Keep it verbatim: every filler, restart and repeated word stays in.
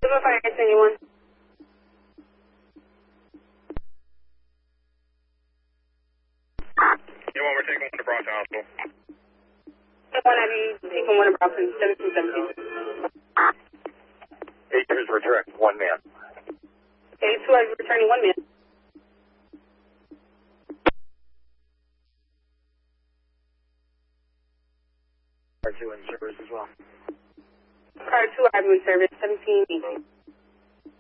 Fire anyone. You want we're taking one to Bronx Hospital. One have you taken one of Bronson, seventeen seventeen. Eight years return, one man. Okay, two have you returning one man. Car two in service as well. Car two have you in service, seventeen eighteen.